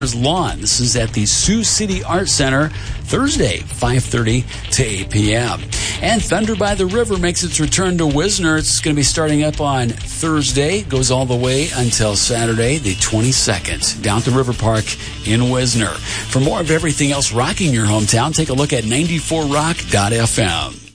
Lawn. This is at the Sioux City Art Center, Thursday, 5:30 to 8 p.m. And Thunder by the River makes its return to Wisner. It's going to be starting up on Thursday, goes all the way until Saturday, the 22nd, down to River Park in Wisner. For more of everything else rocking your hometown, take a look at 94rock.fm.